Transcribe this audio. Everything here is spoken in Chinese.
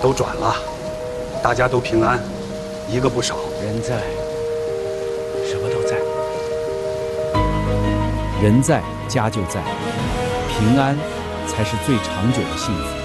都转了，大家都平安，一个不少。 人在，什么都在。 人在，家就在，平安才是最长久的幸福。